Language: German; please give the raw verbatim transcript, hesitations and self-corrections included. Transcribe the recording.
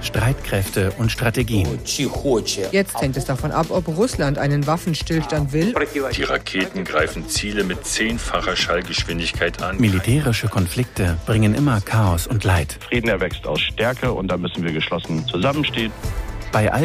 Streitkräfte und Strategien. Jetzt hängt es davon ab, ob Russland einen Waffenstillstand will. Die Raketen greifen Ziele mit zehnfacher Schallgeschwindigkeit an. Militärische Konflikte bringen immer Chaos und Leid. Frieden erwächst aus Stärke und da müssen wir geschlossen zusammenstehen. Bei all